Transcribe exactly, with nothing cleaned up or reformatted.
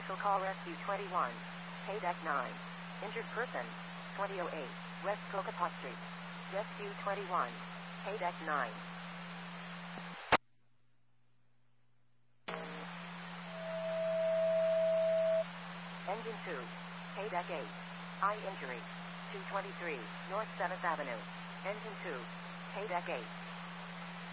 Special call Rescue twenty-one. Paydeck nine. Injured person. twenty oh eight. West Cocopah Street. Rescue twenty-one. Paydeck nine. Engine two. Paydeck eight. Eye injury. two twenty-three. North seventh Avenue. Engine two. Paydeck eight.